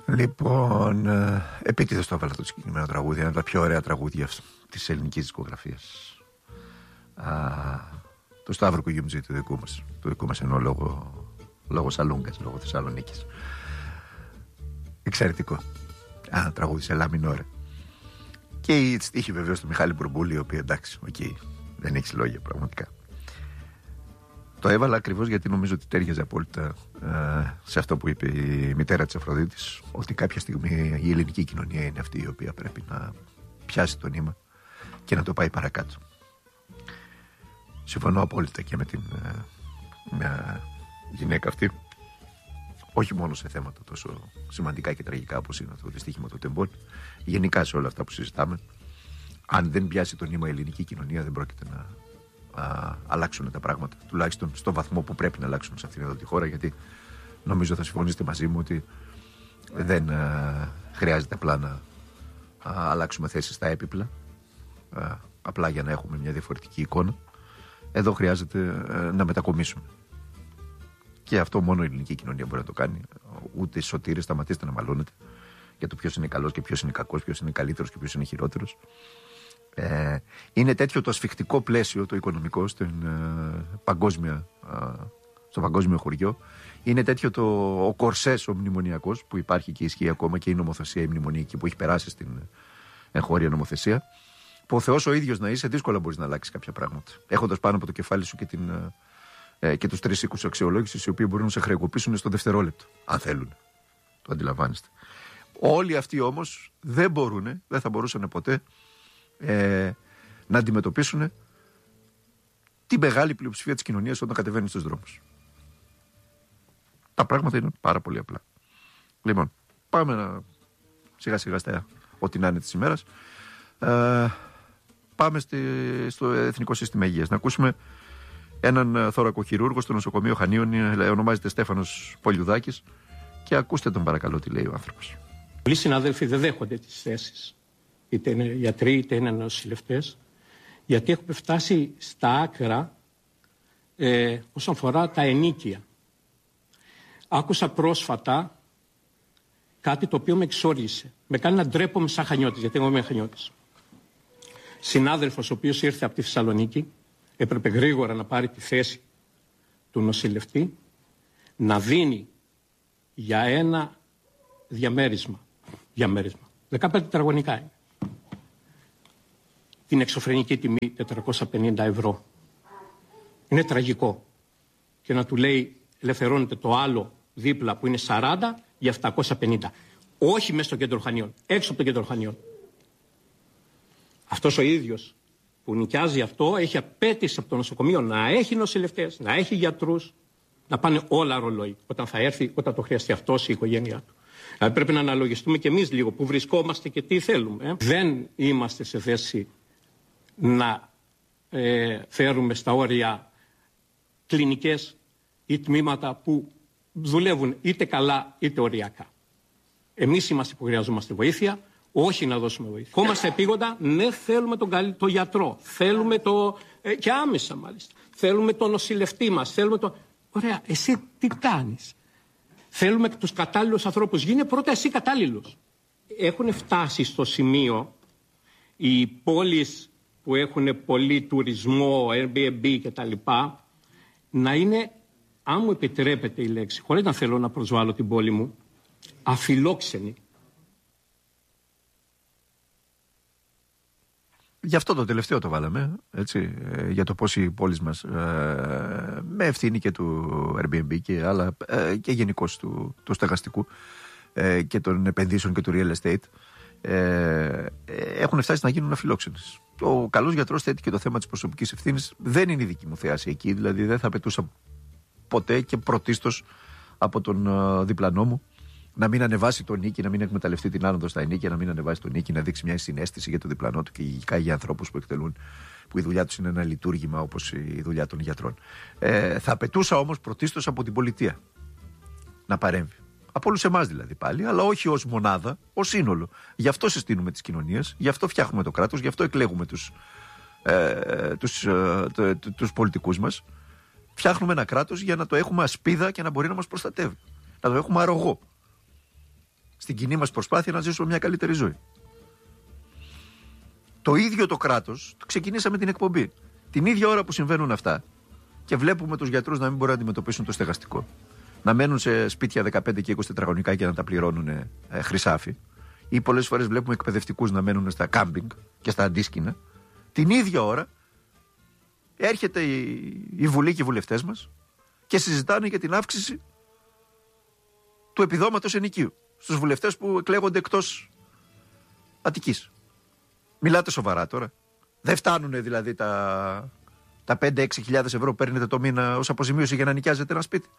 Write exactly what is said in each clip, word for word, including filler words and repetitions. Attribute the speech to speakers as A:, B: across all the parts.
A: Λοιπόν, επίτηδες το έβαλα το συγκεκριμένο τραγούδι. Ένα από τα πιο ωραία τραγούδια της ελληνικής δισκογραφίας. Α, το Σταύρο Κουγιουμτζή, το δικό μας. Το δικό μας εννοώ λόγω, λόγω Σαλούγκας, λόγω Θεσσαλονίκης. Εξαιρετικό. Α, τραγούδι σε λα μινόρε. Και η στίχη βεβαίως του Μιχάλη Μπουρμπούλη, η οποία εντάξει, okay, δεν έχει λόγια πραγματικά. Το έβαλα ακριβώς γιατί νομίζω ότι τέριαζε απόλυτα ε, σε αυτό που είπε η μητέρα της Αφροδίτης, ότι κάποια στιγμή η ελληνική κοινωνία είναι αυτή η οποία πρέπει να πιάσει το νήμα και να το πάει παρακάτω. Συμφωνώ απόλυτα και με την ε, με γυναίκα αυτή, όχι μόνο σε θέματα τόσο σημαντικά και τραγικά όπως είναι το δυστύχημα των τεμπών, γενικά σε όλα αυτά που συζητάμε. Αν δεν πιάσει το νήμα η ελληνική κοινωνία, δεν πρόκειται να α, αλλάξουν τα πράγματα, τουλάχιστον στο βαθμό που πρέπει να αλλάξουν σε αυτήν εδώ τη χώρα, γιατί νομίζω θα συμφωνήσετε μαζί μου ότι δεν α, χρειάζεται απλά να α, αλλάξουμε θέσεις στα έπιπλα, α, απλά για να έχουμε μια διαφορετική εικόνα. Εδώ χρειάζεται α, να μετακομίσουμε. Και αυτό μόνο η ελληνική κοινωνία μπορεί να το κάνει. Ούτε σωτήρες, σταματήστε να μαλώνετε για το ποιος είναι καλός και ποιος είναι κακός, ποιος είναι καλύτερος και ποιος είναι χειρότερος. Ε, είναι τέτοιο το ασφιχτικό πλαίσιο, το οικονομικό, στην, ε, παγκόσμια, ε, στο παγκόσμιο χωριό. Είναι τέτοιο το, ο κορσές ο μνημονιακός που υπάρχει και ισχύει ακόμα, και η νομοθεσία η μνημονιακή που έχει περάσει στην εγχώρια νομοθεσία. Που ο Θεός ο ίδιος να είσαι, δύσκολα μπορείς να αλλάξεις κάποια πράγματα. Έχοντας πάνω από το κεφάλι σου και, την, ε, και τους τρεις οίκους αξιολόγησης, οι οποίοι μπορούν να σε χρεοκοπήσουν στο δευτερόλεπτο, αν θέλουν. Το αντιλαμβάνεστε. Όλοι αυτοί όμως δεν μπορούν, δεν θα μπορούσαν ποτέ ε, να αντιμετωπίσουν τη μεγάλη πλειοψηφία της κοινωνίας όταν κατεβαίνουν στους δρόμους. Τα πράγματα είναι πάρα πολύ απλά. Λοιπόν, πάμε να σιγά σιγά στα ό,τι να είναι της ημέρας. Ε, πάμε στη, στο Εθνικό Σύστημα Υγείας. Να ακούσουμε έναν θωρακοχειρούργο στο νοσοκομείο Χανίων, ονομάζεται Στέφανος Πολιουδάκης, και ακούστε τον παρακαλώ τι λέει ο άνθρωπος.
B: Πολλοί συνάδελφοι δεν δέχονται τις θέσεις, είτε είναι γιατροί είτε είναι νοσηλευτές, γιατί έχουμε φτάσει στα άκρα ε, όσον αφορά τα ενίκια. Άκουσα πρόσφατα κάτι το οποίο με εξόργησε. Με κάνει να ντρέπομαι σαν Χανιώτης, γιατί εγώ είμαι Χανιώτης. Συνάδελφος ο οποίος ήρθε από τη Θεσσαλονίκη, έπρεπε γρήγορα να πάρει τη θέση του νοσηλευτή, να δίνει για ένα διαμέρισμα, διαμέρισμα δεκαπέντε τετραγωνικά είναι, την εξωφρενική τιμή τετρακόσια πενήντα ευρώ. Είναι τραγικό. Και να του λέει ελευθερώνεται το άλλο δίπλα που είναι σαράντα για επτακόσια πενήντα. Όχι μέσα στο κέντρο Χανίων, έξω από το κέντρο Χανίων. Αυτός ο ίδιος που νοικιάζει αυτό έχει απέτηση από το νοσοκομείο να έχει νοσηλευτές, να έχει γιατρούς, να πάνε όλα ρολόι όταν θα έρθει, όταν το χρειαστεί αυτός η οικογένειά του. Δηλαδή πρέπει να αναλογιστούμε και εμείς λίγο που βρισκόμαστε και τι θέλουμε. Ε. Δεν είμαστε σε θέση να ε, φέρουμε στα όρια κλινικές ή τμήματα που δουλεύουν είτε καλά είτε οριακά. Εμείς είμαστε που χρειαζόμαστε βοήθεια, όχι να δώσουμε βοήθεια. Κόμαστε επίγοντα, ναι, θέλουμε τον καλ... το γιατρό, θέλουμε το. Ε, και άμεσα μάλιστα. Θέλουμε τον νοσηλευτή μας, θέλουμε το. Ωραία, εσύ τι κάνεις? Θέλουμε τους κατάλληλους ανθρώπους. Γίνε πρώτα εσύ κατάλληλος. Έχουν φτάσει στο σημείο οι πόλεις που έχουν πολύ τουρισμό, Airbnb κτλ. Να είναι, αν μου επιτρέπετε η λέξη, χωρίς να θέλω να προσβάλλω την πόλη μου, αφιλόξενοι.
A: Γι' αυτό το τελευταίο το βάλαμε, έτσι, για το πώς οι πόλεις μας, ε, με ευθύνη και του Airbnb και, άλλα, ε, και γενικώς του, του στεγαστικού ε, και των επενδύσεων και του real estate, ε, έχουν φτάσει να γίνουν αφιλόξενες. Ο καλός γιατρός θέτει και το θέμα της προσωπικής ευθύνης. Δεν είναι η δική μου θέαση εκεί, δηλαδή δεν θα απαιτούσα ποτέ και πρωτίστως από τον ε, διπλανό μου να μην ανεβάσει τον νίκη, να μην εκμεταλλευτεί την άνοδο στα ενίκια, να μην ανεβάσει τον νίκη, να δείξει μια συναίσθηση για τον διπλανό του και ειδικά για ανθρώπους που εκτελούν, που η δουλειά τους είναι ένα λειτουργήμα όπως η δουλειά των γιατρών. Ε, θα απαιτούσα όμως πρωτίστως από την πολιτεία να παρέμβει. Από όλους εμάς δηλαδή πάλι, αλλά όχι ως μονάδα, ως σύνολο. Γι' αυτό συστήνουμε τις κοινωνίες, γι' αυτό φτιάχνουμε το κράτος, γι' αυτό εκλέγουμε τους, ε, τους, ε, το, το, τους πολιτικούς μας. Φτιάχνουμε ένα κράτος για να το έχουμε ασπίδα και να μπορεί να μας προστατεύει. Να το έχουμε αρρωγό. στην κοινή μας προσπάθεια να ζήσουμε μια καλύτερη ζωή. Το ίδιο το κράτος, ξεκινήσαμε την εκπομπή. Την ίδια ώρα που συμβαίνουν αυτά και βλέπουμε τους γιατρούς να μην μπορούν να αντιμετωπίσουν το στεγαστικό, να μένουν σε σπίτια δεκαπέντε και είκοσι τετραγωνικά και να τα πληρώνουν ε, χρυσάφι, ή πολλές φορές βλέπουμε εκπαιδευτικούς να μένουν στα κάμπινγκ και στα αντίσκηνα, την ίδια ώρα έρχεται η, η Βουλή και οι βουλευτές μας και συζητάνε για την αύξηση του επιδόματος ενοικίου στους βουλευτές που εκλέγονται εκτός Αττικής. Μιλάτε σοβαρά τώρα? Δεν φτάνουν δηλαδή τα, τα πέντε έξι χιλιάδες ευρώ που παίρνετε το μήνα ως αποζημίωση για να νοικιάζετε ένα σπίτι?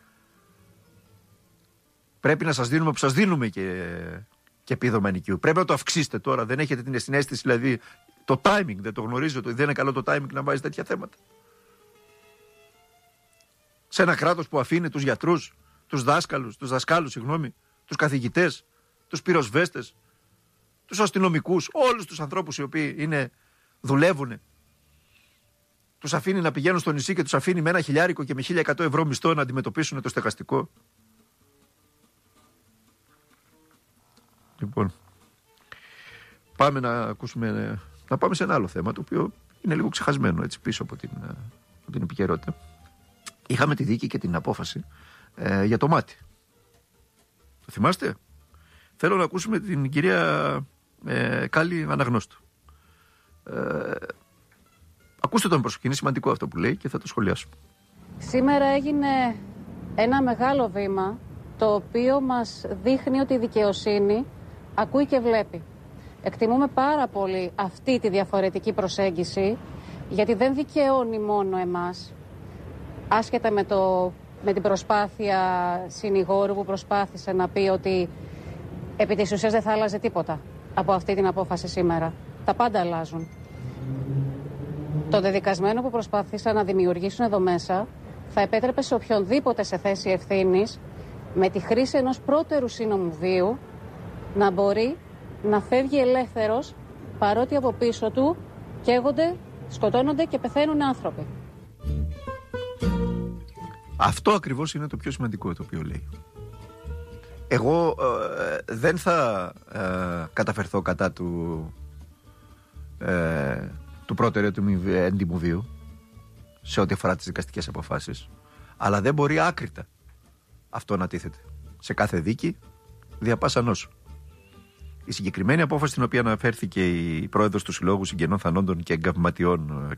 A: Πρέπει να σας δίνουμε που σας δίνουμε και, και επίδομα ενοικίου. Πρέπει να το αυξήσετε τώρα. Δεν έχετε την συναίσθηση, δηλαδή το timing, δεν το γνωρίζετε, δεν είναι καλό το timing να βάζει τέτοια θέματα. Σε ένα κράτος που αφήνει τους γιατρούς, τους δάσκαλους, τους δασκάλους, συγγνώμη, τους καθηγητές, τους πυροσβέστες, τους αστυνομικούς, όλους τους ανθρώπους οι οποίοι είναι, δουλεύουν, τους αφήνει να πηγαίνουν στο νησί και τους αφήνει με ένα χιλιάρικο και με χίλια εκατό ευρώ μισθό να αντιμετωπίσουν το στεγαστικό. Λοιπόν, πάμε να ακούσουμε, να πάμε σε ένα άλλο θέμα το οποίο είναι λίγο ξεχασμένο έτσι πίσω από την, από την επικαιρότητα. Είχαμε τη δίκη και την απόφαση ε, για το μάτι. Το θυμάστε? Θέλω να ακούσουμε την κυρία ε, Κάλλη Αναγνώστου. Ε, ακούστε τον προσοχή, είναι σημαντικό αυτό που λέει και θα το σχολιάσουμε.
C: Σήμερα έγινε ένα μεγάλο βήμα το οποίο μας δείχνει ότι η δικαιοσύνη ακούει και βλέπει. Εκτιμούμε πάρα πολύ αυτή τη διαφορετική προσέγγιση, γιατί δεν δικαιώνει μόνο εμάς, άσχετα με, το, με την προσπάθεια συνηγόρου που προσπάθησε να πει ότι επί της ουσίας δεν θα άλλαζε τίποτα από αυτή την απόφαση σήμερα. Τα πάντα αλλάζουν. Το δεδικασμένο που προσπάθησαν να δημιουργήσουν εδώ μέσα θα επέτρεπε σε οποιονδήποτε σε θέση ευθύνης, με τη χρήση ενός πρώτερου σύνομου βίου, να μπορεί να φεύγει ελεύθερος, παρότι από πίσω του καίγονται, σκοτώνονται και πεθαίνουν άνθρωποι.
A: Αυτό ακριβώς είναι το πιο σημαντικό το οποίο λέει. Εγώ ε, δεν θα ε, καταφερθώ κατά του, ε, του πρώτερου του έντιμου βίου σε ό,τι αφορά τις δικαστικές αποφάσεις, αλλά δεν μπορεί άκρητα αυτό να τίθεται σε κάθε δίκη δια πάσα νόσου. Η συγκεκριμένη απόφαση στην οποία αναφέρθηκε η πρόεδρος του Συλλόγου Συγγενών Θανόντων και Εγκαυματιών